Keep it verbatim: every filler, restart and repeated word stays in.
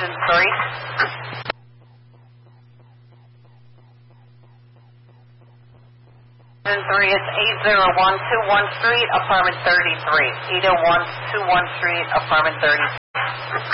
Extension three. Extension three is eight zero one two one Street, apartment thirty-three. eight oh one two one Street, apartment thirty-three.